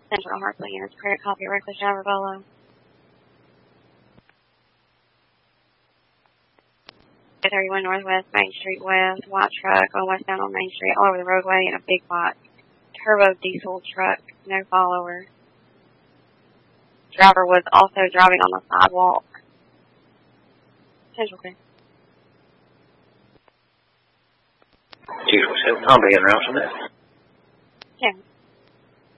Central Hartley Units, credit copy, reckless driver Bolo. 31 Northwest Main Street West, white truck going westbound on Main Street, all over the roadway in a big white turbo diesel truck, no follower. Driver was also driving on the sidewalk. Central clear. 247, I'll be in route from that.